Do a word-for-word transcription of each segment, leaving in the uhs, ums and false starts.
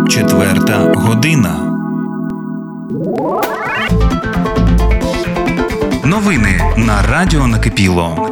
Четверта година. Новини на радіо Накипіло.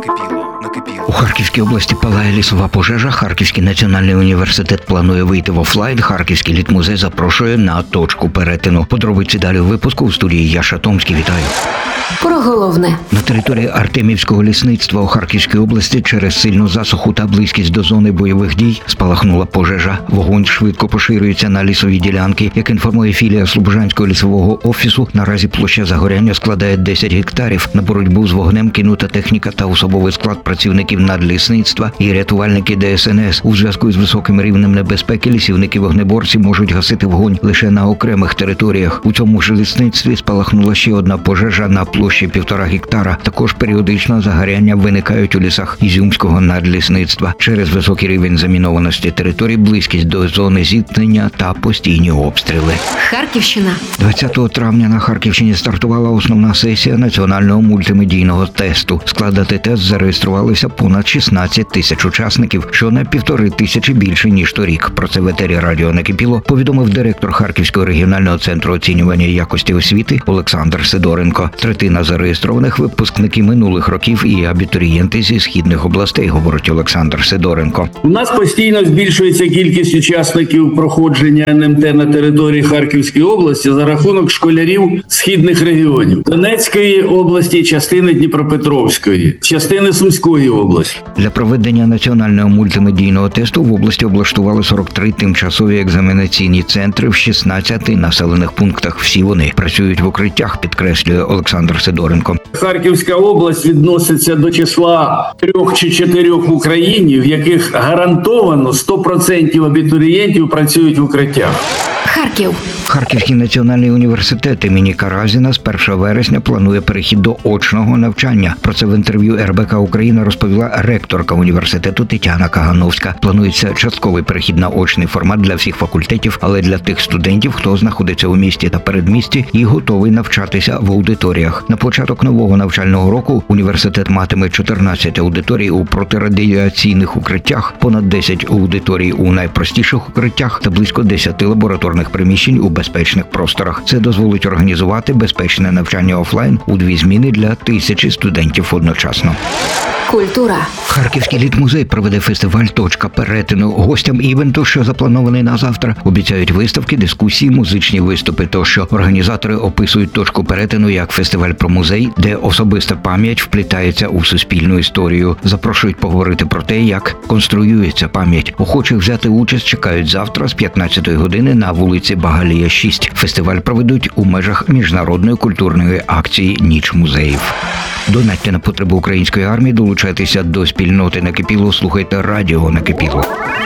У Харківській області палає лісова пожежа. Харківський національний університет планує вийти в офлайн. Харківський літмузей запрошує на точку перетину. Подробиці далі у випуску. У студії Яша Томський. Вітаю. Про головне. На території Артемівського лісництва у Харківській області через сильну засуху та близькість до зони бойових дій спалахнула пожежа. Вогонь швидко поширюється на лісові ділянки. Як інформує філія Слобожанського лісового офісу, наразі площа загоряння складає десять гектарів. На боротьбу з вогнем кинута техніка та особовий склад працівників надлісництва і рятувальники Де Ес Ен Ес. У зв'язку з високим рівнем небезпеки лісівники-вогнеборці можуть гасити вогонь лише на окремих територіях. У цьому ж лісництві спалахнула ще одна пожежа на площі півтора гектара. Також періодично загоряння виникають у лісах Ізюмського надлісництва через високий рівень замінованості територій, близькість до зони зіткнення та постійні обстріли. Харківщина. двадцятого травня на Харківщині стартувала основна сесія національного мультимедійного тесту. Складати тест зареєструвалися понад шістнадцять тисяч учасників, що на півтори тисячі більше, ніж торік. Про це в етері радіо Накипіло повідомив директор Харківського регіонального центру оцінювання якості освіти Олександр Сидоренко. Третина зареєстрованих випускники минулих років і абітурієнти зі східних областей, говорить Олександр Сидоренко. У нас постійно збільшується кількість учасників проходження ен ем те на території Харківської області за рахунок школярів східних регіонів. Донецької області, частини Дніпропетровської, частини Сумської області. Для проведення національного мультимедійного тесту в області облаштували сорок три тимчасові екзаменаційні центри в шістнадцяти населених пунктах. Всі вони працюють в укриттях, підкреслює Олександр Сидоренко. Харківська область відноситься до числа трьох чи чотирьох в Україні, в яких гарантовано сто відсотків абітурієнтів працюють в укриттях. Харків. Харківський національний університет імені Каразіна з першого вересня планує перехід до очного навчання. Про це в інтерв'ю ер бе ка Україна розповіла ректорка університету Тетяна Кагановська. Планується частковий перехід на очний формат для всіх факультетів, але для тих студентів, хто знаходиться у місті та передмісті і готовий навчатися в аудиторіях. На початок нового навчального року університет матиме чотирнадцять аудиторій у протирадіаційних укриттях, понад десять аудиторій у найпростіших укриттях та близько десять лабораторних приміщень у безпечних просторах. Це дозволить організувати безпечне навчання офлайн у дві зміни для тисячі студентів одночасно. Культура. Харківський літмузей проведе фестиваль «Точка перетину». Гостям івенту, що запланований на завтра, обіцяють виставки, дискусії, музичні виступи тощо. Організатори описують «Точку перетину» як фестиваль про музей, де особиста пам'ять вплітається у суспільну історію. Запрошують поговорити про те, як конструюється пам'ять. Охочих взяти участь чекають завтра з п'ятнадцятої години на вулиці Багалія, шість. Фестиваль проведуть у межах міжнародної культурної акції «Ніч музеїв». Донатьте на потреби української армії, долучайтеся до спільноти Накипіло, слухайте радіо Накипіло.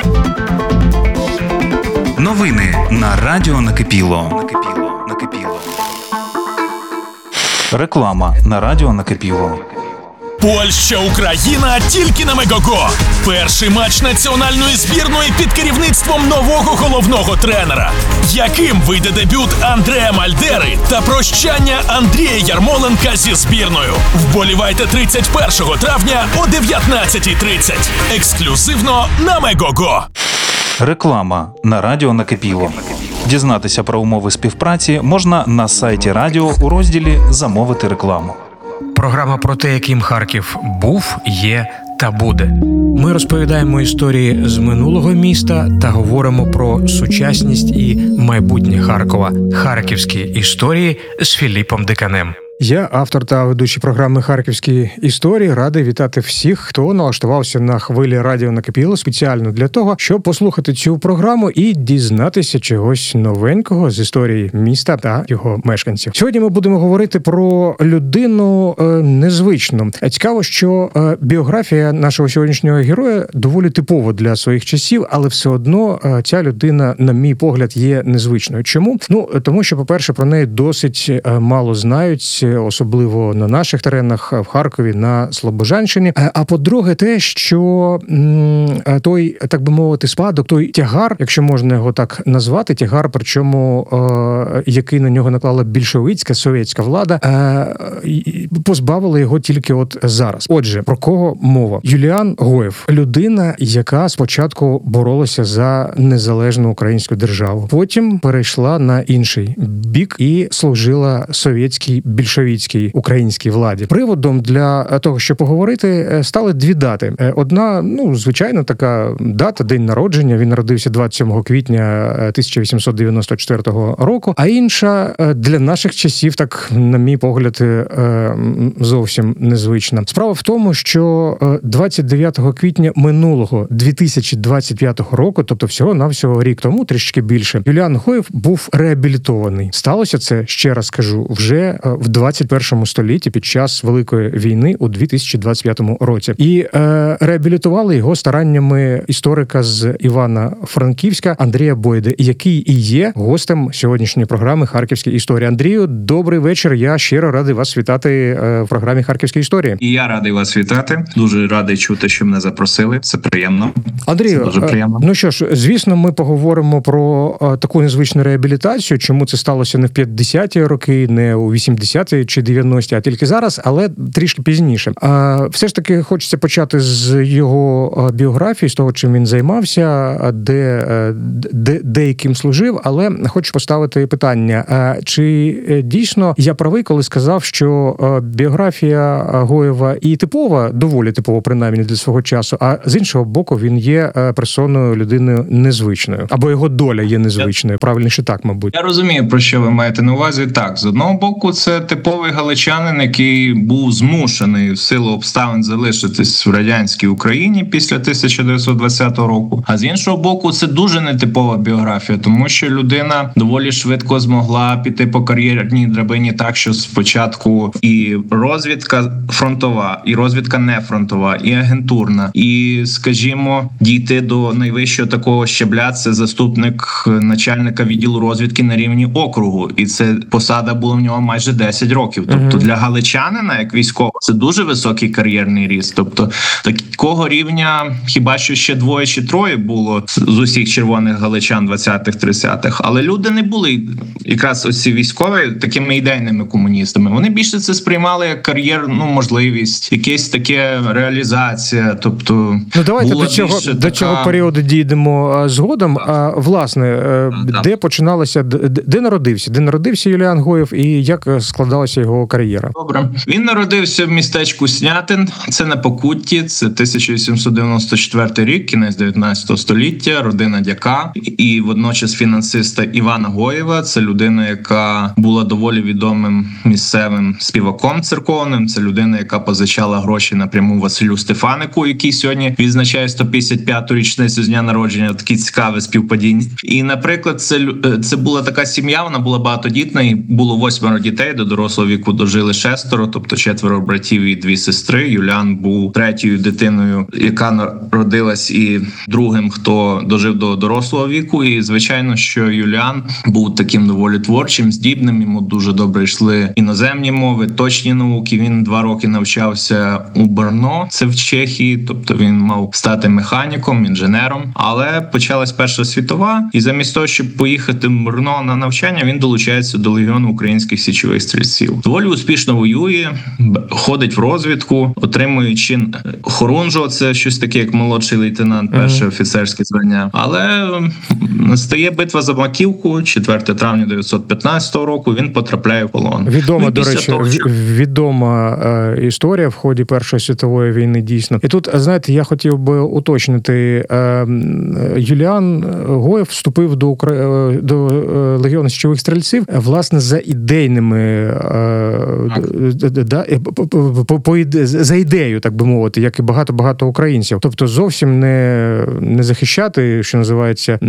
Новини на радіо Накипіло. Реклама на радіо Накипіло. Польща-Україна тільки на Мегого. Перший матч національної збірної під керівництвом нового головного тренера. Яким вийде дебют Андрея Мальдери та прощання Андрія Ярмоленка зі збірною? Вболівайте тридцять першого травня о дев'ятнадцятій тридцять. Ексклюзивно на Мегого. Реклама на радіо Накипіло. Дізнатися про умови співпраці можна на сайті радіо у розділі «Замовити рекламу». Програма про те, яким Харків був, є та буде. Ми розповідаємо історії з минулого міста та говоримо про сучасність і майбутнє Харкова. Харківські історії з Філіпом Диканем. Я, автор та ведучий програми «Харківські історії», радий вітати всіх, хто налаштувався на хвилі радіо Накипіло спеціально для того, щоб послухати цю програму і дізнатися чогось новенького з історії міста та його мешканців. Сьогодні ми будемо говорити про людину е, незвичну. Цікаво, що е, біографія нашого сьогоднішнього героя доволі типова для своїх часів, але все одно е, ця людина, на мій погляд, є незвичною. Чому? Ну, тому що, по-перше, про неї досить е, мало знають особливо на наших теренах в Харкові, на Слобожанщині. А по-друге, те, що м, той, так би мовити, спадок, той тягар, якщо можна його так назвати, тягар, причому е, який на нього наклала більшовицька совєтська влада, е, позбавили його тільки от зараз. Отже, про кого мова? Юліан Гоєв, людина, яка спочатку боролася за незалежну українську державу, потім перейшла на інший бік і служила совєтській більшовицькій українській владі. Приводом для того, щоб поговорити, стали дві дати. Одна, ну, звичайно, така дата, день народження. Він народився двадцять сьомого квітня тисяча вісімсот дев'яносто четвертого року, а інша для наших часів, так, на мій погляд, зовсім незвична. Справа в тому, що двадцять дев'ятого квітня минулого дві тисячі двадцять п'ятого року, тобто всього-навсього рік тому, трішки більше, Юліан Гоєв був реабілітований. Сталося це, ще раз кажу, вже в двадцять першому столітті під час Великої війни у дві тисячі двадцять п'ятому році. І е, реабілітували його стараннями історика з Івано-Франківська Андрія Бойди, який і є гостем сьогоднішньої програми «Харківські історії». Андрію, добрий вечір. Я щиро радий вас вітати в програмі «Харківські історії». І я радий вас вітати. Дуже радий чути, що мене запросили. Це приємно. Андрію, це дуже приємно. Ну що ж, звісно, ми поговоримо про таку незвичну реабілітацію, чому це сталося не в п'ятдесяті роки, не у вісімдесяті чи дев'яності, а тільки зараз, але трішки пізніше. А все ж таки хочеться почати з його біографії, з того, чим він займався, де, де, де яким служив, але хочу поставити питання, чи дійсно я правий, коли сказав, що біографія Гоєва і типова, доволі типова, принаймні для свого часу, а з іншого боку він є персоною, людиною незвичною, або його доля є незвичною, правильніше так, мабуть. Я розумію, про що ви маєте на увазі. Так, з одного боку, це типовий галичанин, який був змушений в силу обставин залишитись в радянській Україні після тисяча дев'ятсот двадцятого року. А з іншого боку, це дуже нетипова біографія, тому що людина доволі швидко змогла піти по кар'єрній драбині так, що спочатку і розвідка фронтова, і розвідка не фронтова, і агентурна, і, скажімо, дійти до найвищого такого щабля – це заступник начальника відділу розвідки на рівні округу. І це посада була в нього майже десять років. Тобто для галичанина, як військового, це дуже високий кар'єрний ріст. Тобто такого рівня хіба що ще двоє чи троє було з усіх червоних галичан двадцятих-тридцятих. Але люди не були якраз оці військові такими ідейними комуністами. Вони більше це сприймали як кар'єрну можливість, якась таке реалізація. Тобто, ну давайте до цього, така... до цього періоду дійдемо згодом. А власне, так. де починалося, де, де народився? Де народився Юліан Гоєв і як складалася його кар'єра? Добре. Він народився в містечку Снятин, це на Покутті, це тисяча вісімсот дев'яносто четвертий рік, кінець дев'ятнадцятого століття, родина дяка і водночас фінансиста Івана Гоєва. Це людина, яка була доволі відомим місцевим співаком церковним, це людина, яка позичала гроші напряму Василю Стефанику, який сьогодні відзначає сто п'ятдесят п'яту річницю з дня народження. Такі цікаве співпадіння. І, наприклад, це, це була така сім'я, вона була багатодітна, і було восьмеро дітей, до дорослого віку дожили шестеро, тобто четверо братів і дві сестри. Юліан був третьою дитиною, яка народилась, і другим, хто дожив до дорослого віку. І, звичайно, що Юліан був таким доволі творчим, здібним, йому дуже добре йшли іноземні мови, точні науки. Він два роки навчався у Брно, це в Чехії, тобто він мав стати механіком, інженером. Але почалась Перша світова, і замість того, щоб поїхати в Брно на навчання, він долучається до легіону українських січових стрільців. Доволі успішно воює, ходить в розвідку, отримує чин хорунжого, це щось таке, як молодший лейтенант, перше офіцерське звання. Але настає битва за Маківку, четвертого травня дев'ятсот п'ятнадцятого року, він потрапляє в полон. Відома, ну, до речі, того, що... відома е, історія в ході Першої світової війни, дійсно. І тут, знаєте, я хотів би уточнити, е, Юліан Гоєв вступив до, Укра... до легіону січових стрільців, власне, за ідейними, е, да, по, по, за ідею, так би мовити, як і багато-багато українців. Тобто зовсім не, не захищати, що називається, цей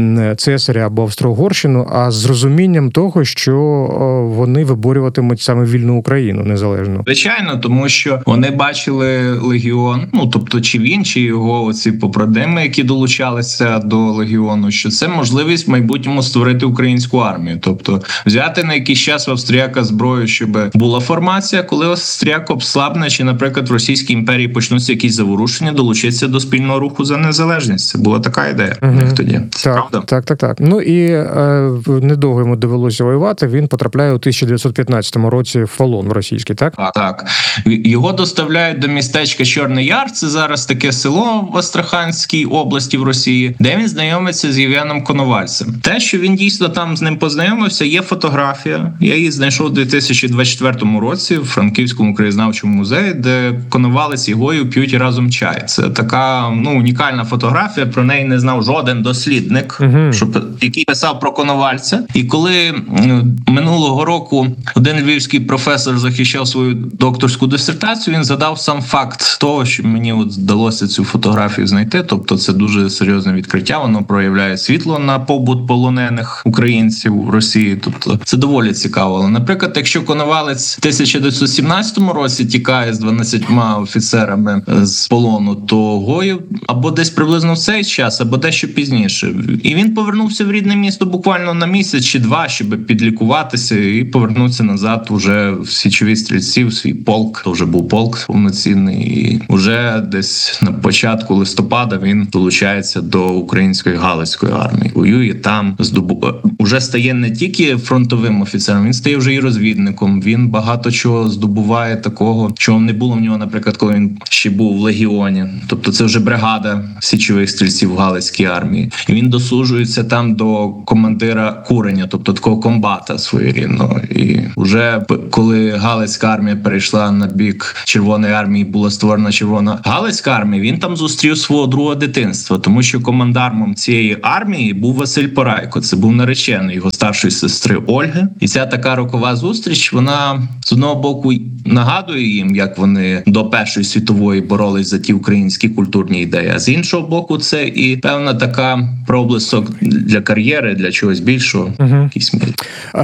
Цесаря або Австро-Угорщину, а з розумінням того, що вони виборюватимуть саме вільну Україну незалежно. Звичайно, тому що вони бачили легіон, ну тобто чи він, чи його оці побратими, які долучалися до легіону, що це можливість в майбутньому створити українську армію, тобто взяти на якийсь час в австріяка зброю, щоб була формація, коли австріяк обслабне, чи, наприклад, в Російській імперії почнуться якісь заворушення, долучитися до спільного руху за незалежність. Це була така ідея угу. тоді. Це так, правда? Так, так, так. Ну і е, недовго йому довелося воювати. Він потрапляє у тисяча дев'ятсот п'ятнадцятому році в полон в російський, так? Так, так. Його доставляють до містечка Чорний Яр, це зараз таке село в Астраханській області в Росії, де він знайомиться з Євгеном Коновальцем. Те, що він дійсно там з ним познайомився, є фотографія. Я її знайшов у дві тисячі двадцять четвертому році в Франківському краєзнавчому музеї, де Коновалець і Гоїв п'ють разом чай. Це така, ну, унікальна фотографія, про неї не знав жоден дослідник, uh-huh. щоб, який писав про Коновальця. І коли минулого року один львівський професор захищав свою докторську дисертацію, він задав сам факт того, що мені от вдалося цю фотографію знайти. Тобто це дуже серйозне відкриття, воно проявляє світло на побут полонених українців в Росії. Тобто це доволі цікаво. Але, наприклад, якщо Коновалець в тисяча дев'ятсот сімнадцятому році тікає з дванадцятьма офіцерами з полону, то Гоїв або десь приблизно в цей час, або дещо пізніше. І він повернувся в рідне місто буквально на місяць чи два, щоб підлікуватися і повернутися назад уже в січові стрільці, в свій полк. То вже був полк повноцінний. І вже десь на початку листопада він долучається до української Галицької армії. Воює там, здобу... уже стає не тільки фронтовим офіцером, він стає вже і розвідником. Він багато чого здобуває такого, чого не було в нього, наприклад, коли він ще був в легіоні. Тобто це вже бригада січових стрільців в Галицькій армії. І він дослужується там до командира куреня, тобто такого комбата своєрідного. І вже коли Галицька армія перейшла на бік Червоної армії, була створена Червона Галицька армія, він там зустрів свого друга дитинства, тому що командармом цієї армії був Василь Порайко. Це був наречений його старшої сестри Ольги. І ця така рокова зустріч, вона з одного боку нагадує їм, як вони до Першої світової боролись за ті українські культурні ідеї, а з іншого боку це і певна така проблисок для кар'єри, для чогось більшого. Угу. Якийсь мірі.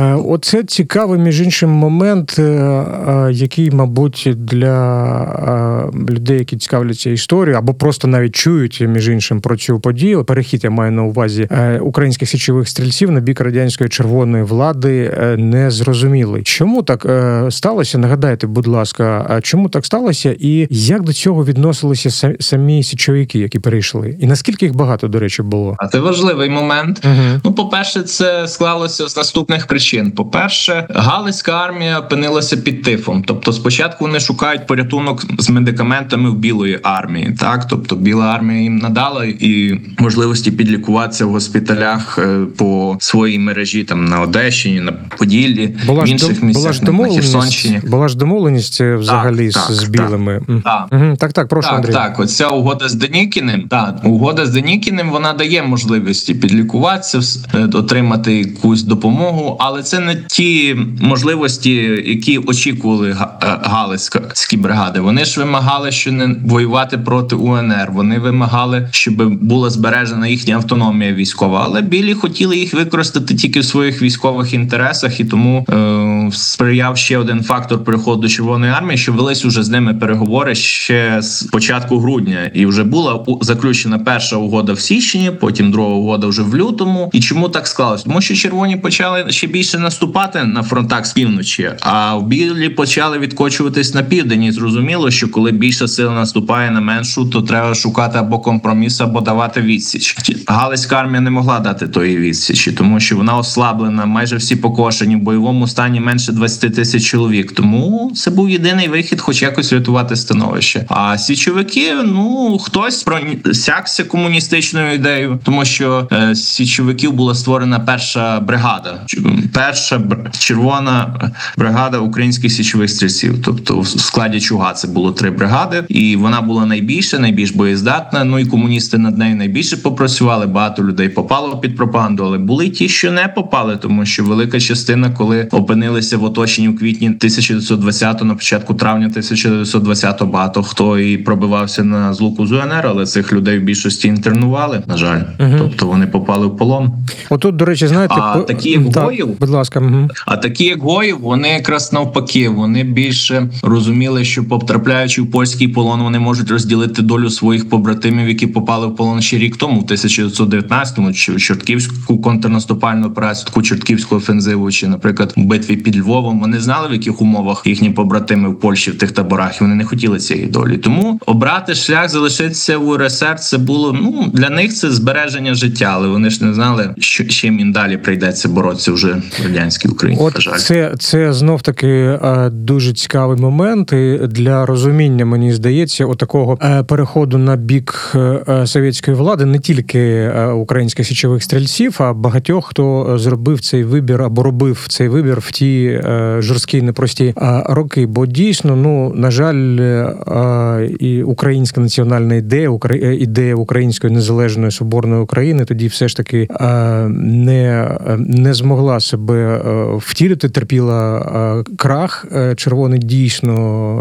Оце цікавий, між іншим, момент, який, мабуть, для людей, які цікавляться історією, або просто навіть чують, між іншим, про цю подію. Перехід, я маю на увазі, українських січових стрільців на бік радянської червоної влади не зрозуміли. Чому так сталося? Нагадайте, будь ласка, чому так сталося і як до цього відносилися самі січовики, які перейшли? І наскільки їх багато, до речі, було? А це важливий момент. Угу. Ну, по-перше, це склалося з наступних причин. По-перше, Галицька армія опинилася під тифом. Тобто спочатку вони шукають порятунок з медикаментами в Білої армії. Так? Тобто Біла армія їм надала і можливості підлікуватися в госпіталях по своїй мережі там на Одещині, на Поділлі, була в інших ж, місцях, була на Херсонщині. Була ж домовленість взагалі так, з так, білими. Так, угу. так, так, прошу, так, Андрій. Так, оця угода з Денікіним, так, угода з Денікіним, вона дає можливості підлікуватися, отримати якусь допомогу, але це не ті можливості, які очікували галицькі бригади. Вони ж вимагали, що не воювати проти УНР, вони вимагали, щоб була збережена їхня автономія військова, але білі хотіли їх використати тільки в своїх військових інтересах, і тому е, сприяв ще один фактор переходу до Червоної армії, що велись уже з ними переговори ще з початку грудня, і вже була заключена перша угода в січні, потім друга угода вже в лютому. І чому так склалось? Тому що червоні почали ще більше наступати на фронтах з півночі, а в білі почали відкочуватись на південь. І зрозуміло, що коли більша сила наступає на меншу, то треба шукати або компроміс, або давати відсіч. Галицька армія не могла дати тої відсічі, тому що вона ослаблена, майже всі покошені, в бойовому стані менше двадцять тисяч чоловік. Тому це був єдиний вихід, хоч якось рятувати становище. А січовики, ну, хтось просякся комуністичною ідеєю, тому що е, з січовиків була створена перша бригада, перша червона бригада українських січових стрільців. Тобто в складі Чуга це було три бригади, і вона була найбільша, найбільш боєздатна. Ну і комуністи над нею найбільше попрацювали. Багато людей попало під пропаганду, але були ті, що не попали, тому що велика частина, коли опинилися в оточенні в квітні тисяча дев'ятсот двадцятого, на початку травня тисяча дев'ятсот двадцятого, багато хто і пробивався на злуку з УНР, але цих людей в більшості інтернували, на жаль. Угу. Тобто вони попали в полон. Отут, до речі, знаєте, а по... такі як так, Гоїв, будь ласка, угу. а такі як Гоїв, вони якраз навпаки, вони більше розуміли, що потрапляючи в польський полон, вони можуть розділити долю своїх побратимів, які попали в полон ще рік тому, в тисяча дев'ятсот дев'ятнадцятому, чи в Чортківську контрнаступальну операцію, таку Чортківську офензиву, чи, наприклад, в битві під Львовом. Вони знали, в яких умовах їхні побратими в Польщі в тих таборах, і вони не хотіли цієї долі. Тому обрати шлях, залишитися в УРСР, це було, ну, для них це збереження життя, але вони ж не знали, що чим їм далі прийдеться боротися вже в радянській Україні. От на жаль. це, це знов таки дуже цікавий момент і для розуміння, мені здається, отакого переходу на бік совєтської влади не тільки українських січових стрільців, а багатьох, хто зробив цей вибір або робив цей вибір в ті жорсткі непрості роки. Бо дійсно, ну, на жаль, і українська національна ідея, ідея української незалежної соборної України тоді все ж таки не, не змогла себе втілити, терпіла крах. Червоні дійсно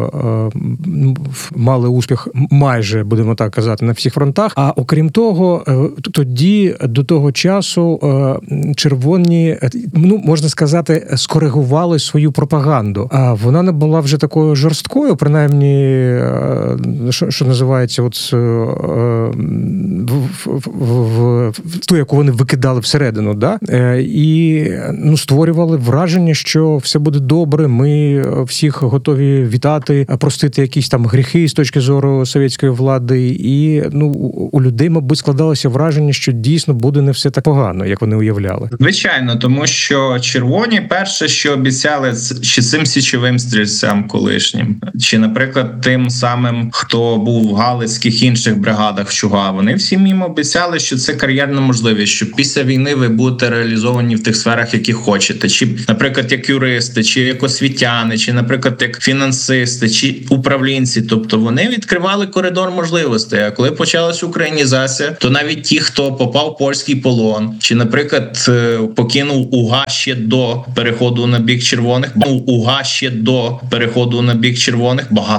мали успіх майже, будемо так казати, на всіх фронтах. А окрім того, тоді, до того часу, червоні, ну, можна сказати, скоригували свою пропаганду. А вона не була вже такою жорсткою, принаймні, що, що називається, от в, в, в, в ту, яку вони викидали всередину, да? І, ну, створювали враження, що все буде добре, ми всіх готові вітати, простити якісь там гріхи з точки зору совєтської влади. І, ну, у людей, мабуть, складалося враження, що дійсно буде не все так погано, як вони уявляли. Звичайно, тому що червоні перше, що обіцяли, чи цим січовим стрільцям колишнім, чи, наприклад, тим самим, хто був в галицьких інших бригадах в Чуга, вони всім їм обіцяли, що це кар'єрна можливість, що після війни ви будете реалізовані в тих сферах, які хочете. Чи, наприклад, як юристи, чи як освітяни, чи, наприклад, як фінансисти, чи управлінці. Тобто вони відкривали коридор можливостей. А коли почалася українізація, то навіть ті, хто попав в польський полон, чи, наприклад, покинув УГА ще до переходу на бік червоних, був УГА ще до переходу на бік червоних, багато